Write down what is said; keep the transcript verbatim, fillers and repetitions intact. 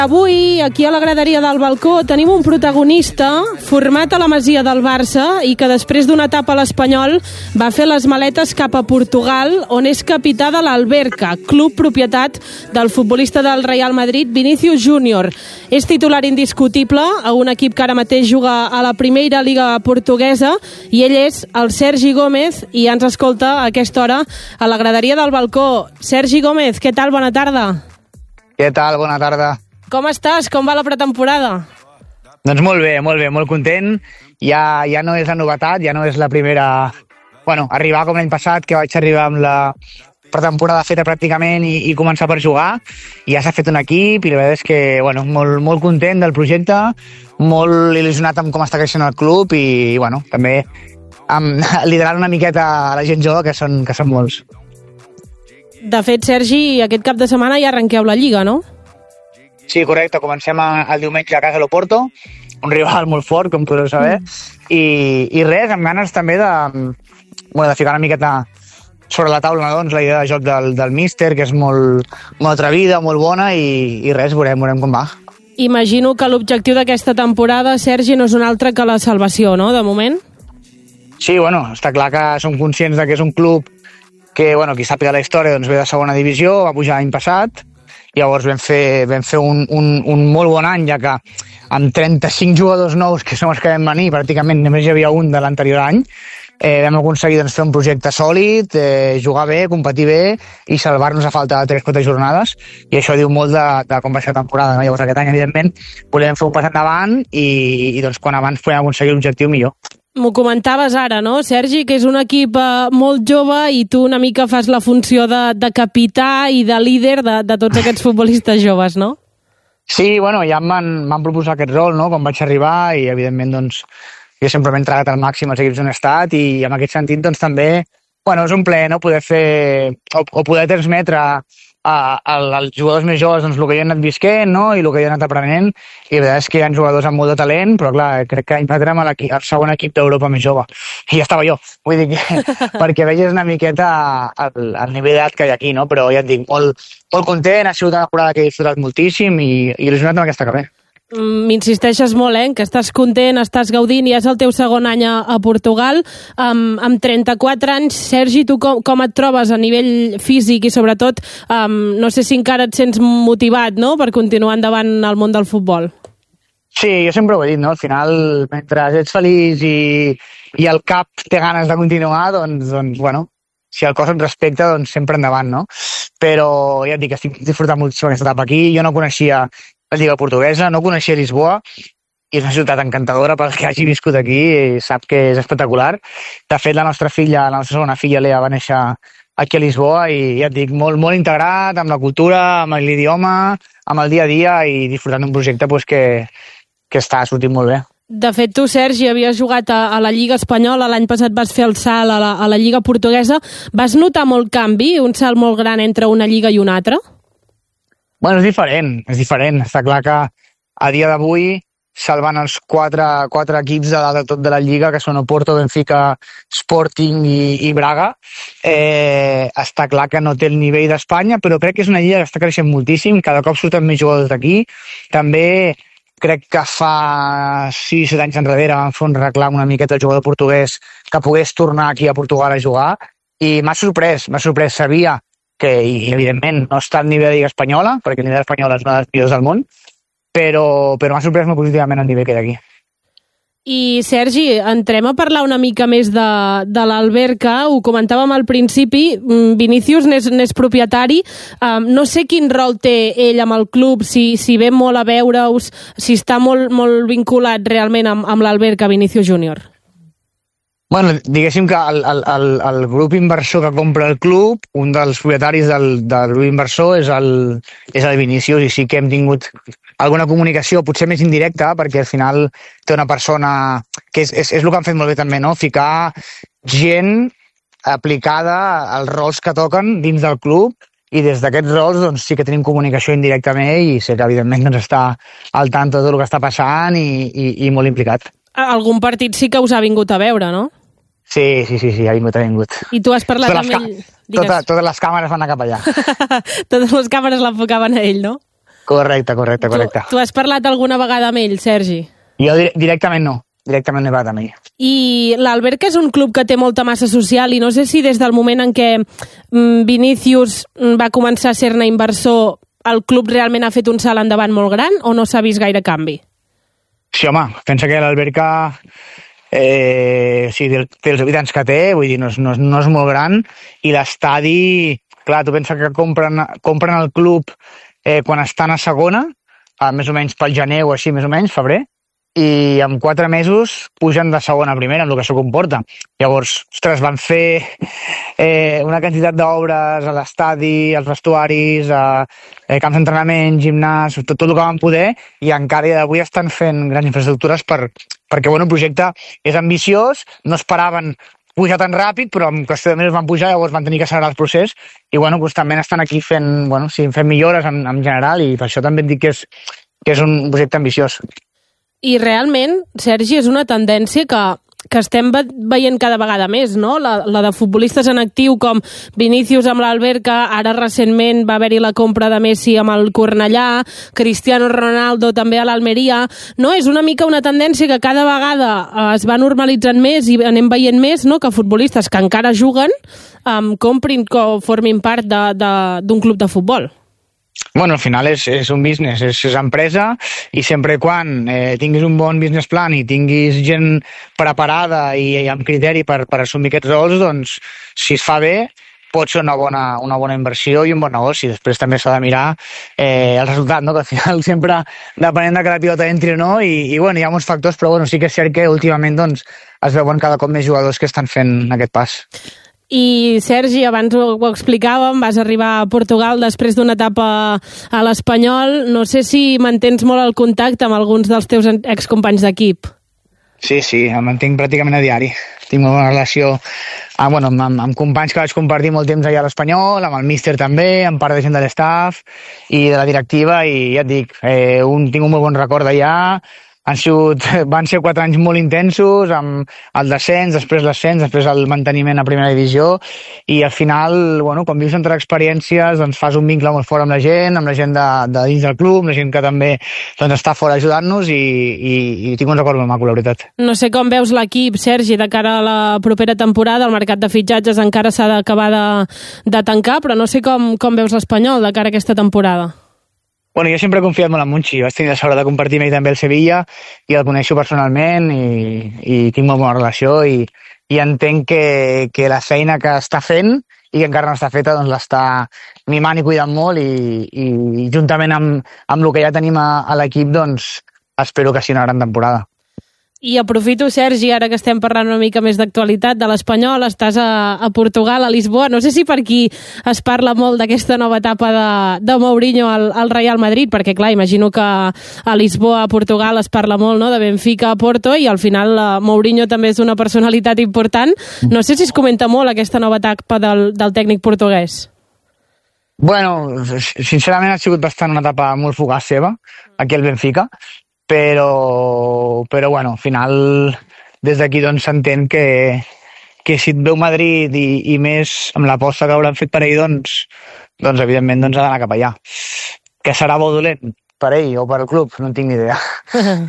Avui, aquí a la graderia del balcó, tenim un protagonista format a la Masia del Barça i que després d'una etapa a l'Espanyol va fer les maletes cap a Portugal, on és capità de l'Alberca, club propietat del futbolista del Real Madrid, Vinícius Júnior. És titular indiscutible a un equip que ara mateix juga a la primera liga portuguesa i ell és el Sergi Gómez i ja ens escolta a aquesta hora a la graderia del balcó. Sergi Gómez, què tal? Bona tarda. Què tal? Bona tarda. Com estàs? Com va la pretemporada? Doncs molt bé, molt bé, molt content. Ja, ja no és la novetat, ja no és la primera... Bueno, arribar com l'any passat, que vaig arribar amb la pretemporada feta pràcticament i, i començar per jugar. I ja s'ha fet un equip i la veritat és que, bueno, molt, molt content del projecte, molt il·lusionat amb com està creixent el club i, bueno, també amb, liderant una miqueta a la gent jove, que són, que són molts. De fet, Sergi, aquest cap de setmana ja arrenqueu la Lliga, no? Sí, correcte. Comencem el diumenge a casa de l'Oporto, un rival molt fort, com podeu saber, mm. I, i res, amb ganes també de, bueno, de ficar una miqueta sobre la taula, doncs, la idea de joc del, del míster, que és molt, molt atrevida, molt bona, i, i res, veurem, veurem com va. Imagino que l'objectiu d'aquesta temporada, Sergi, no és un altre que la salvació, no?, de moment? Sí, bueno, està clar que som conscients de que és un club que, bueno, qui sàpiga la història, doncs ve de segona divisió, va pujar l'any passat. Llavors vam fer, vam fer un, un, un molt bon any, ja que amb trenta-cinc jugadors nous, que som els que vam venir, pràcticament només hi havia un de l'anterior any, eh, vam aconseguir doncs, fer un projecte sòlid, eh, jugar bé, competir bé i salvar-nos a falta de tres quatre jornades, i això diu molt de, de com va ser la temporada. No? Llavors aquest any, evidentment, volem fer un pas endavant i, i doncs, quan abans podem aconseguir l'objectiu, millor. M'ho comentaves ara, no, Sergi, que és un equip eh, molt jove i tu una mica fas la funció de, de capità i de líder de, de tots aquests futbolistes joves, no? Sí, bueno, ja m'han proposat aquest rol, no?, quan vaig arribar i, evidentment, doncs, jo sempre m'he entregat al màxim als equips on he estat i, en aquest sentit, doncs, també, bueno, és un plaer, no?, poder fer o, o poder transmetre a, a, als jugadors més joves doncs, el que jo he anat visquent, no?, i el que jo he anat aprenent, i la veritat és que hi ha jugadors amb molt de talent, però clar, crec que entrem al segon equip d'Europa més jove, i ja estava jo, vull dir que perquè vegis una miqueta el, el nivell d'edat que hi ha aquí, no?, però ja et dic, molt, molt content, ha sigut una temporada que he disfrutat moltíssim i, i il·lusionat amb aquesta carrera. M'insisteixes molt, eh, que estàs content, estàs gaudint, ja és el teu segon any a, a Portugal. Um, amb trenta-quatre anys, Sergi, tu com, com et trobes a nivell físic i sobretot, um, no sé si encara et sents motivat, no?, per continuar endavant al món del futbol? Sí, jo sempre ho he dit, no?, al final, mentre ets feliç i, i el cap té ganes de continuar, doncs, doncs bueno, si el cos et respecta, doncs sempre endavant, no? Però ja et dic, estic disfrutant moltíssim aquesta etapa aquí, jo no coneixia la Lliga Portuguesa, no coneixia Lisboa, i és una ciutat encantadora pel que hagi viscut aquí, i sap que és espectacular. De fet, la nostra filla, la nostra segona filla, Lea, va néixer aquí a Lisboa, i ja et dic, molt, molt integrat amb la cultura, amb l'idioma, amb el dia a dia, i disfrutant d'un projecte pues, que, que està sortint molt bé. De fet, tu, Sergi, havies jugat a, a la Lliga Espanyola, l'any passat vas fer el salt a la, a la Lliga Portuguesa. Vas notar molt canvi, un salt molt gran entre una lliga i una altra? Bueno, és diferent, és diferent. Està clar que a dia d'avui, salvant els quatre, quatre equips de dalt de tot de la Lliga, que són Oporto, Benfica, Sporting i, i Braga, eh, està clar que no té el nivell d'Espanya, però crec que és una lliga que està creixent moltíssim, cada cop surten més jugadors d'aquí. També crec que fa sis set anys enrere van fer un reclam una miqueta al jugador portuguès que pogués tornar aquí a Portugal a jugar, i m'ha sorprès, m'ha sorprès, sabia que, i, evidentment, no està al nivell de Lliga Espanyola, perquè el nivell espanyola és una de les millors del món, però, però m'ha sorprès molt positivament el nivell que hi ha aquí. I, Sergi, entrem a parlar una mica més de, de l'Alberca. Ho comentàvem al principi, Vinícius n'és propietari. Um, no sé quin rol té ell amb el club, si, si ve molt a veure-us, si està molt, molt vinculat realment amb, amb l'Alberca, Vinícius Júnior. Bueno, diguéssim que el, el, el, el grup inversor que compra el club, un dels propietaris del, del grup inversor és el, és el Vinícius, i sí que hem tingut alguna comunicació, potser més indirecta, perquè al final té una persona que és, és, és el que han fet molt bé també, no? Ficar gent aplicada als rols que toquen dins del club, i des d'aquests rols doncs, sí que tenim comunicació indirecta amb ell, i sé que evidentment doncs, està al tanto de tot el que està passant i, i, i molt implicat. Algun partit sí que us ha vingut a veure, no? Sí, sí, sí, sí, ha vingut, ha vingut. I tu has parlat amb ell? Totes, totes les càmeres van anar cap allà. Totes les càmeres l'enfocaven a ell, no? Correcte, correcte, correcte. Tu, tu has parlat alguna vegada amb ell, Sergi? Jo directament no, directament no he parlat amb ell. I l'Alberca és un club que té molta massa social i no sé si des del moment en què Vinícius va començar a ser-ne inversor el club realment ha fet un salt endavant molt gran o no s'ha vist gaire canvi? Sí, home, pensa que l'Alberca eh, sí, té els habitants que té, vull dir, no és, no és, no és molt gran, i l'estadi, clar, tu pensa que compren, compren el club eh, quan estan a segona, a, més o menys pel gener o així, més o menys, febrer, i en quatre mesos pugen de segona a primera, amb el que això comporta. Llavors, ostres, van fer eh, una quantitat d'obres a l'estadi, als vestuaris, a eh, camps d'entrenament, gimnàs, tot, tot el que van poder, i encara avui estan fent grans infraestructures per, perquè bueno, el projecte és ambiciós, no esperaven pujar tan ràpid, però en qüestió de mesos van pujar, llavors van tenir que accelerar el procés, i bueno, constantment estan aquí fent, bueno, sí, fent millores en, en general, i per això també et dic que és, que és un projecte ambiciós. I realment, Sergi, és una tendència que, que estem veient cada vegada més, no? La, la de futbolistes en actiu com Vinícius amb l'Alberca, ara recentment va haver-hi la compra de Messi amb el Cornellà, Cristiano Ronaldo també a l'Almeria. No, és una mica una tendència que cada vegada es va normalitzant més i anem veient més, no?, que futbolistes que encara juguen um, comprin o formin part d'un club de futbol. Bueno, al final és, és un business, és, és empresa, i sempre quan eh, tinguis un bon business plan i tinguis gent preparada i, i amb criteri per, per assumir aquests rols, doncs, si es fa bé, pot ser una bona, una bona inversió i un bon negoci. Després també s'ha de mirar eh, el resultat, no? Que al final sempre depenent de que la pilota entri o no, i, i bueno, hi ha molts factors, però bueno, sí que és cert que últimament doncs, es veuen cada cop més jugadors que estan fent aquest pas. I, Sergi, abans ho, ho explicàvem, vas arribar a Portugal després d'una etapa a l'Espanyol. No sé si mantens molt el contacte amb alguns dels teus excompanys d'equip. Sí, sí, em mantinc pràcticament a diari. Tinc una relació ah, bueno, amb, amb companys que vaig compartir molt temps allà a l'Espanyol, amb el míster també, amb part de gent de l'estaf i de la directiva, i ja et dic, eh, un, tinc un molt bon record d'allà. Han sigut, van ser quatre anys molt intensos, amb el descens, després l'ascens, després el manteniment a primera divisió, i al final, bueno, quan vius entre experiències, doncs fas un vincle molt fort amb la gent, amb la gent de, de dins del club, amb la gent que també doncs, està fora ajudant-nos, i, i, i tinc un record molt maco, la veritat. No sé com veus l'equip, Sergi, de cara a la propera temporada. El mercat de fitxatges encara s'ha d'acabar de, de tancar, però no sé com, com veus l'Espanyol de cara a aquesta temporada. Bueno, jo sempre he confiat molt en Monchi. Vaig tenir la sort de compartir amb ell també el Sevilla i el coneixo personalment, i, i tinc molt bona relació, i, i entenc que, que la feina que està fent i que encara no està feta, doncs l'està mimant i cuidant molt, i, i, i juntament amb, amb el que ja tenim a, a l'equip, doncs espero que sigui una gran temporada. I aprofito, Sergi, ara que estem parlant una mica més d'actualitat de l'Espanyol, estàs a, a Portugal, a Lisboa. No sé si per aquí es parla molt d'aquesta nova etapa de, de Mourinho al, al Real Madrid, perquè, clar, imagino que a Lisboa, a Portugal, es parla molt, no?, de Benfica a Porto, i al final uh, Mourinho també és una personalitat important. No sé si es comenta molt aquesta nova etapa del, del tècnic portuguès. Bueno, sincerament ha sigut bastant una etapa molt fugaç seva, aquí al Benfica, però, però bueno, al final des d'aquí doncs s'entén que, que si et veu Madrid i, i més amb l'aposta que hauran fet per ell, doncs, doncs evidentment doncs ha d'anar cap allà. Que serà bo dolent per ell o per el club, no en tinc ni idea.